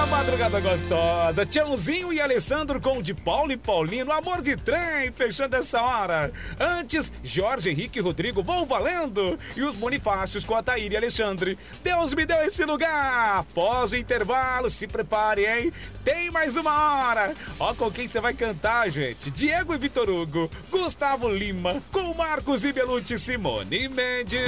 Madrugada gostosa, Tiãozinho e Alessandro com de Paulo e Paulino, amor de trem, fechando essa hora. Antes, Jorge, Henrique e Rodrigo vão valendo. E os Bonifácios com a Thaíra e Alexandre. Deus me deu esse lugar. Após o intervalo, se prepare, hein? Tem mais uma hora. Ó com quem você vai cantar, gente. Diego e Vitor Hugo, Gustavo Lima, com Marcos e Belucci, Simone Mendes.